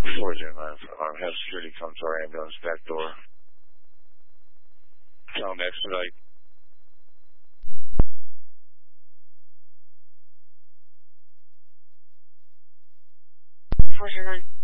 409 for alarm. Have security come to our ambulance back door. Tell them expedite. 409.